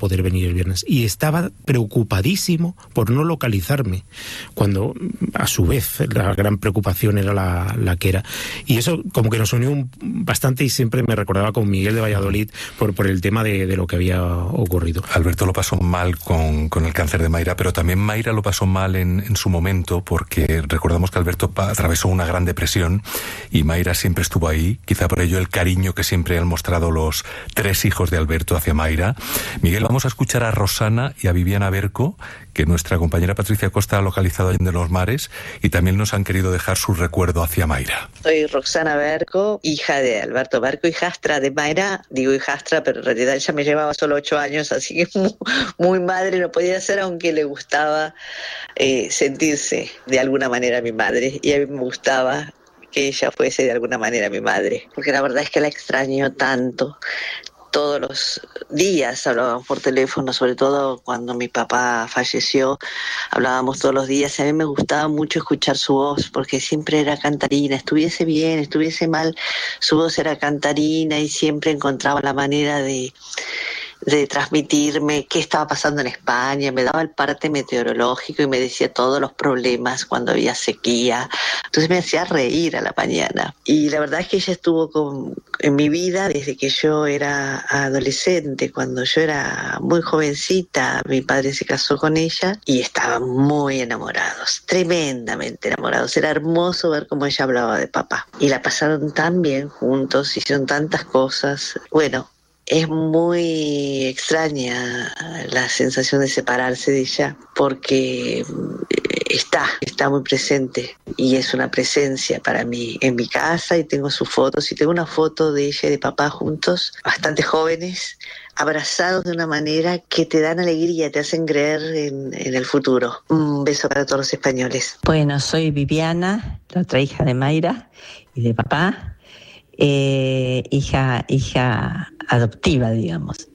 poder venir el viernes. Y estaba preocupadísimo por no localizarme, cuando a su vez la gran preocupación era la que era. Y eso como que nos unió bastante, y siempre me recordaba con Miguel de Valladolid por el tema de lo que había ocurrido. Alberto lo pasó mal con el cáncer de Mayra, pero también Mayra lo pasó mal en su momento, porque recordamos que Alberto atravesó una gran depresión y Mayra siempre estuvo ahí, quizá por ello el cariño que siempre han mostrado los 3 hijos de Alberto hacia Mayra. Miguel, vamos a escuchar a Rosana y a Viviana Berco, que nuestra compañera Patricia Costa ha localizado allí en los mares, y también nos han querido dejar su recuerdo hacia Mayra. Soy Roxana Berco, hija de Alberto Berco, hijastra de Mayra. Digo hijastra, pero en realidad ella me llevaba solo 8 años, así que muy madre no podía ser, aunque le gustaba sentirse de alguna manera mi madre, y a mí me gustaba que ella fuese de alguna manera mi madre, porque la verdad es que la extraño tanto. Todos los días hablábamos por teléfono, sobre todo cuando mi papá falleció, hablábamos todos los días. A mí me gustaba mucho escuchar su voz, porque siempre era cantarina, estuviese bien, estuviese mal, su voz era cantarina y siempre encontraba la manera de transmitirme qué estaba pasando en España. Me daba el parte meteorológico y me decía todos los problemas cuando había sequía. Entonces me hacía reír a la mañana. Y la verdad es que ella estuvo en mi vida desde que yo era adolescente. Cuando yo era muy jovencita, mi padre se casó con ella y estaban muy enamorados, tremendamente enamorados. Era hermoso ver cómo ella hablaba de papá. Y la pasaron tan bien juntos, hicieron tantas cosas. Bueno, es muy extraña la sensación de separarse de ella, porque está muy presente y es una presencia para mí en mi casa, y tengo sus fotos, y tengo una foto de ella y de papá juntos, bastante jóvenes, abrazados de una manera que te dan alegría, te hacen creer en el futuro. Un beso para todos los españoles. Bueno, soy Viviana, la otra hija de Mayra y de papá. Hija adoptiva, digamos.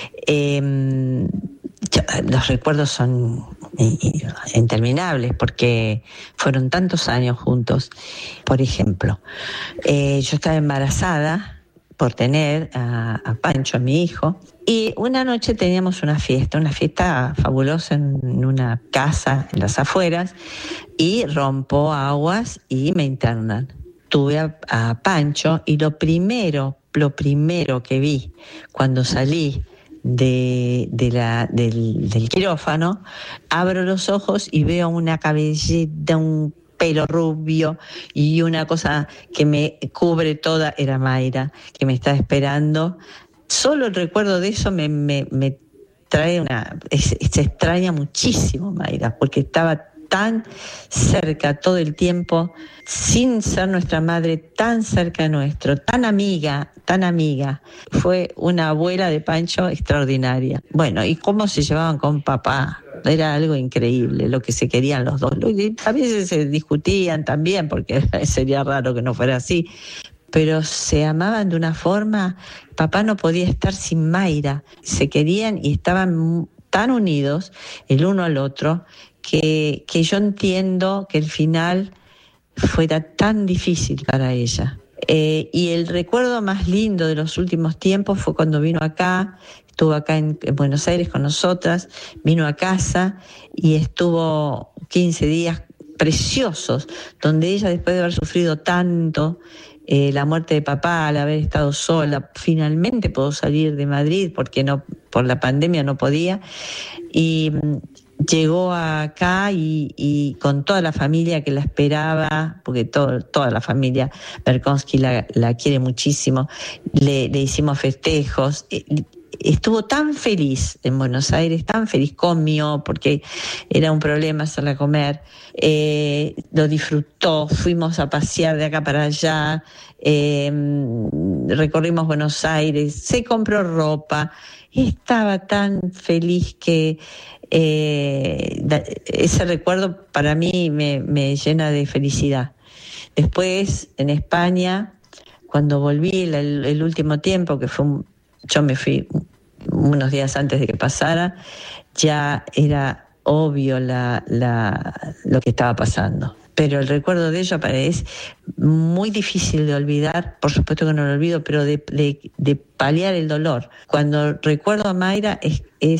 Los recuerdos son interminables, porque fueron tantos años juntos. Por ejemplo, yo estaba embarazada por tener a Pancho, a mi hijo, y una noche teníamos una fiesta fabulosa en una casa en las afueras, y rompo aguas y me internan. Tuve a Pancho, y lo primero que vi cuando salí del quirófano, abro los ojos y veo una cabellera, un pelo rubio y una cosa que me cubre toda, era Mayra, que me estaba esperando. Solo el recuerdo de eso me trae se extraña muchísimo Mayra, porque estaba tan cerca todo el tiempo, sin ser nuestra madre, tan cerca nuestro, tan amiga. Fue una abuela de Pancho extraordinaria. Bueno, y cómo se llevaban con papá, era algo increíble, lo que se querían los dos. A veces se discutían también, porque sería raro que no fuera así, pero se amaban de una forma. Papá no podía estar sin Mayra, se querían y estaban tan unidos el uno al otro, que yo entiendo que el final fuera tan difícil para ella. Y el recuerdo más lindo de los últimos tiempos fue cuando vino acá, estuvo acá en Buenos Aires con nosotras, vino a casa y estuvo 15 días preciosos, donde ella, después de haber sufrido tanto, la muerte de papá, al haber estado sola, finalmente pudo salir de Madrid, porque por la pandemia no podía, y llegó acá y con toda la familia que la esperaba, porque toda la familia Berkonsky la quiere muchísimo, le hicimos festejos. Estuvo tan feliz en Buenos Aires, tan feliz, comió, porque era un problema hacerla comer, lo disfrutó, fuimos a pasear de acá para allá, recorrimos Buenos Aires, se compró ropa, estaba tan feliz que ese recuerdo para mí me llena de felicidad. Después, en España, cuando volví el último tiempo, que yo me fui unos días antes de que pasara, ya era obvio lo que estaba pasando. Pero el recuerdo de ella es muy difícil de olvidar, por supuesto que no lo olvido, pero de paliar el dolor. Cuando recuerdo a Mayra es